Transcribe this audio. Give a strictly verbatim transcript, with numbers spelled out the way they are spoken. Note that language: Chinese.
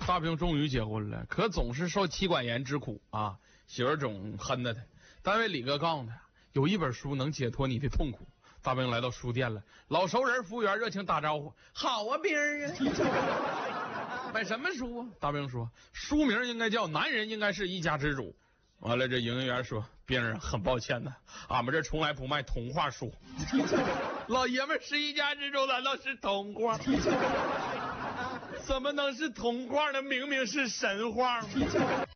大兵终于结婚了，可总是受妻管严之苦啊，媳妇儿总恨着他。单位李哥告诉他，有一本书能解脱你的痛苦。大兵来到书店了，老熟人服务员热情打招呼：“好啊，兵儿啊，买什么书啊？”大兵说：“书名应该叫《男人应该是一家之主》。”完了，这营业员说：“兵儿，很抱歉呐，俺们这从来不卖童话书。老爷们是一家之主，难道是童话？怎么能是童话呢？明明是神话。”